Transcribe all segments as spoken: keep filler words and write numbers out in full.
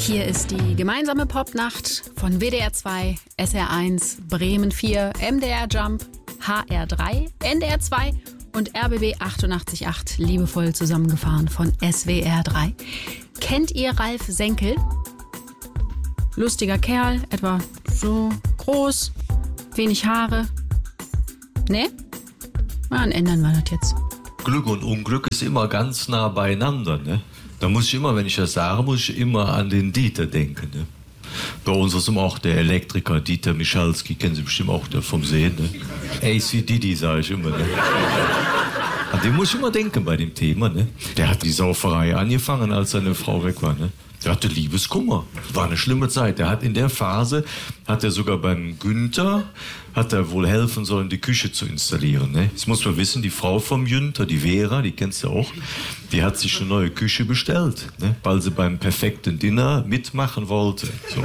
Hier ist die gemeinsame Popnacht von W D R zwei, S R eins, Bremen vier, M D R Jump, H R drei, N D R zwei und R B B achtundachtzig Komma acht, liebevoll zusammengefahren von S W R drei. Kennt ihr Ralf Senkel? Lustiger Kerl, etwa so groß, wenig Haare. Ne? Na, dann ändern wir das jetzt. Glück und Unglück ist immer ganz nah beieinander, ne? Da muss ich immer, wenn ich das sage, muss ich immer an den Dieter denken, ne? Bei uns ist immer auch der Elektriker Dieter Michalski, kennen Sie bestimmt auch vom Sehen, ne? A C Didi, sage ich immer, ne? An den muss ich immer denken bei dem Thema, ne? Der hat die Sauferei angefangen, als seine Frau weg war, ne? Der hatte Liebeskummer. War eine schlimme Zeit. Der hat in der Phase, hat er sogar beim Günther, hat er wohl helfen sollen, die Küche zu installieren. Ne? Jetzt muss man wissen, die Frau vom Günther, die Vera, die kennst du auch, die hat sich eine neue Küche bestellt, ne? Weil sie beim perfekten Dinner mitmachen wollte. So.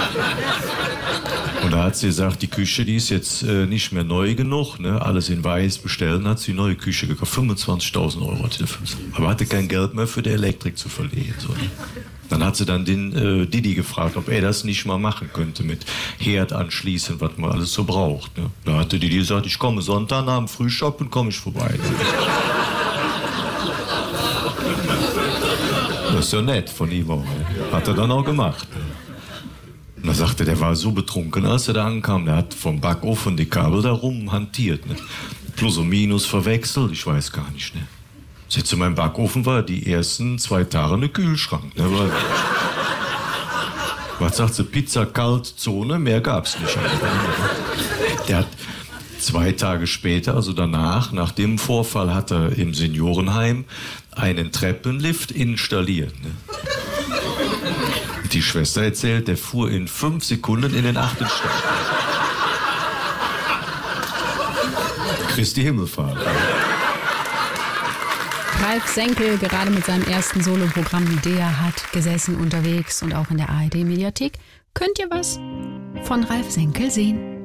Und da hat sie gesagt, die Küche, die ist jetzt äh, nicht mehr neu genug, ne? Alles in weiß bestellen, hat sie die neue Küche gekauft. fünfundzwanzigtausend Euro hat sie dafür. Aber hatte kein Geld mehr für die Elektrik zu verlegen. So. Dann hat sie dann den äh, Didi gefragt, ob er das nicht mal machen könnte mit Herd anschließen, was man alles so braucht. Ne? Da hatte Didi gesagt, ich komme Sonntagabend früh shoppen, komme ich vorbei. Ne? Das ist ja nett von ihm auch. Ne? Hat er dann auch gemacht. Ne? Und da sagte, der war so betrunken, als er da ankam, der hat vom Backofen die Kabel da rum hantiert. Ne? Plus und Minus verwechselt, ich weiß gar nicht. Ne? Jetzt in meinem Backofen war die ersten zwei Tage eine Kühlschrank. Ne? Was sagt sie? Pizza kalt, Zone, mehr gab's nicht. Der hat zwei Tage später, also danach, nach dem Vorfall, hat er im Seniorenheim einen Treppenlift installiert. Ne? Die Schwester erzählt, der fuhr in fünf Sekunden in den achten Stock. Christi Himmelfahrt. Ralf Senkel, gerade mit seinem ersten Soloprogramm Der hat gesessen unterwegs und auch in der A R D-Mediathek. Könnt ihr was von Ralf Senkel sehen?